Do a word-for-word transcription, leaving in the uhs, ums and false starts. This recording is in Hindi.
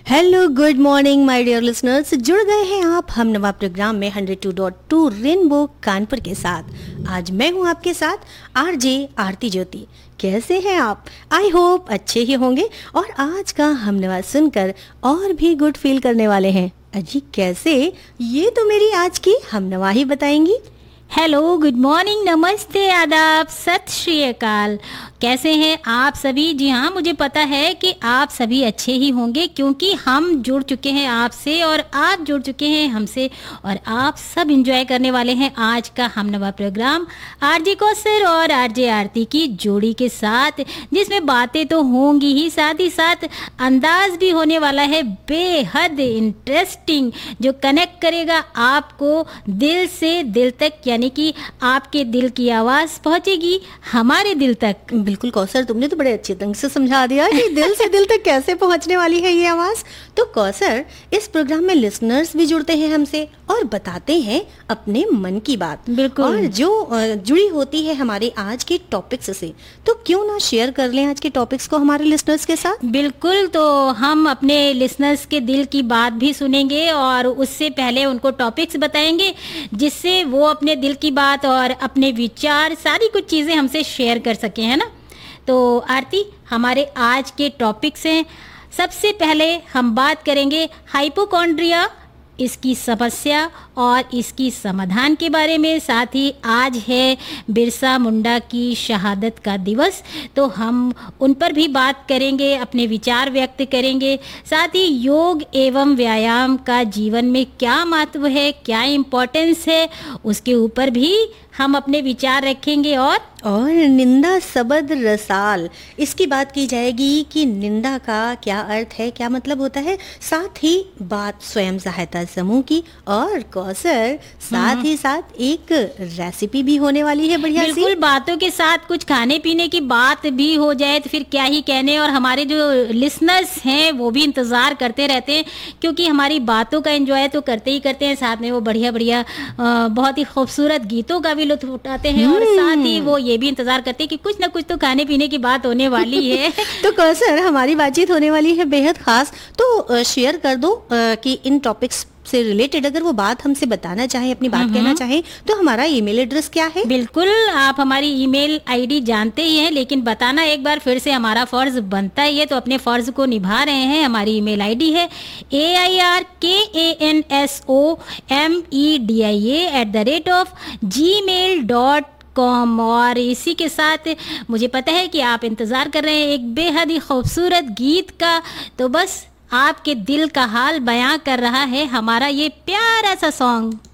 Hello good morning my dear listeners, जुड़ गए हैं आप हम नवा प्रोग्राम में one oh two point two rainbow Kanpur के साथ। आज मैं हूं आपके साथ आरजे आरती ज्योति। कैसे हैं आप? आई होप अच्छे ही होंगे और आज का हम नवा सुनकर और भी गुड फील करने वाले हैं। अजी कैसे, ये तो मेरी आज की हम नवा ही बताएंगी। हेलो, गुड मॉर्निंग, नमस्ते, आदाब, सत श्री अकाल। कैसे हैं आप सभी? जी हाँ, मुझे पता है कि आप सभी अच्छे ही होंगे क्योंकि हम जुड़ चुके हैं आपसे और आप जुड़ चुके हैं हमसे और आप सब एंजॉय करने वाले हैं आज का हम नवा प्रोग्राम आरजे कौसर और आरजे आरती की जोड़ी के साथ, जिसमें बातें तो होंगी ही, साथ ही साथ अंदाज भी होने वाला है बेहद इंटरेस्टिंग, जो कनेक्ट करेगा आपको दिल से दिल तक, यानी कि आपके दिल की आवाज़ पहुंचेगी हमारे दिल तक। बिल्कुल कौसर, तुमने तो बड़े अच्छे ढंग से समझा दिया कि दिल से दिल तक कैसे पहुंचने वाली है ये आवाज़। तो कौसर, इस प्रोग्राम में लिसनर्स भी जुड़ते हैं हमसे और बताते हैं अपने मन की बात। बिल्कुल, और जो जुड़ी होती है हमारे आज के टॉपिक्स से, तो क्यों ना शेयर कर लें आज के टॉपिक्स को हमारे लिसनर्स के साथ। बिल्कुल, तो हम अपने लिसनर्स के दिल की बात भी सुनेंगे और उससे पहले उनको टॉपिक्स बताएंगे जिससे वो अपने दिल की बात और अपने विचार सारी कुछ चीज़ें हमसे शेयर कर सकें, है ना। तो आरती, हमारे आज के टॉपिक्स हैं। सबसे पहले हम बात करेंगे हाइपोकॉन्ड्रिया, इसकी समस्या और इसकी समाधान के बारे में। साथ ही आज है बिरसा मुंडा की शहादत का दिवस, तो हम उन पर भी बात करेंगे, अपने विचार व्यक्त करेंगे। साथ ही योग एवं व्यायाम का जीवन में क्या महत्व है, क्या इम्पोर्टेंस है, उसके ऊपर भी हम अपने विचार रखेंगे। और और निंदा सबद रसाल, इसकी बात की जाएगी कि निंदा का क्या अर्थ है, क्या मतलब होता है। साथ ही बात स्वयं सहायता समूह की और कौसर, साथ ही साथ एक रेसिपी भी होने वाली है बढ़िया सी। बिल्कुल, बातों के साथ कुछ खाने पीने की बात भी हो जाए तो फिर क्या ही कहने। और हमारे जो लिसनर्स हैं वो भी इंतज़ार करते रहते हैं क्योंकि हमारी बातों का एंजॉय तो करते ही करते हैं, साथ में वो बढ़िया बढ़िया बहुत ही खूबसूरत गीतों का भी लुत्फ उठाते हैं और साथ ही वो ये भी इंतजार करते हैं कि कुछ ना कुछ तो खाने पीने की बात होने वाली है। तो कौसर, हमारी बातचीत होने वाली है बेहद खास, तो शेयर कर दो कि इन टॉपिक्स से रिलेटेड अगर वो बात हमसे बताना चाहे, अपनी बात कहना चाहे, तो हमारा ईमेल एड्रेस क्या है। बिल्कुल, आप हमारी ईमेल आईडी जानते ही हैं, लेकिन बताना एक बार फिर से हमारा फर्ज बनता ही है, तो अपने फर्ज को निभा रहे हैं। हमारी ईमेल आईडी है ए आई आर के A N S O M E D I A at the rate of ji mail dot com. और इसी के साथ मुझे पता है कि आप इंतज़ार कर रहे हैं एक बेहद ही खूबसूरत गीत का, तो बस आपके दिल का हाल बयां कर रहा है हमारा ये प्यारा सा सॉन्ग।